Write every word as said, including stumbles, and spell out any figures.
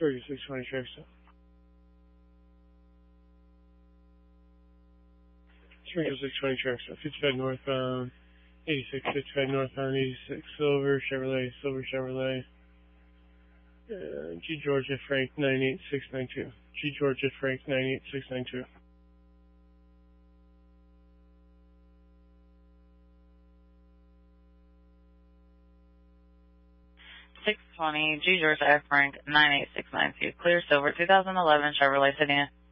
Georgia six twenty traffic stop. Georgia six twenty traffic stop. fifty-five northbound, eighty-six, fifty-five northbound, eighty-six, Silver, Chevrolet, Silver Chevrolet. Uh, G Georgia Frank nine eight six nine two. G Georgia Frank nine eight six nine two. six twenty, G Georgia F Frank nine eight six nine two. Clear Silver, two thousand eleven Chevrolet sedan.